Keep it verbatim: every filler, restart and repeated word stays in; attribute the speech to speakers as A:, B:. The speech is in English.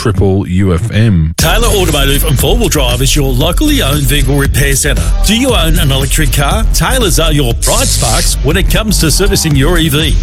A: Triple U F M.
B: Taylor Automotive and Four Wheel Drive is your locally owned vehicle repair centre. Do you own an electric car? Taylor's are your bright sparks when it comes to servicing your E V.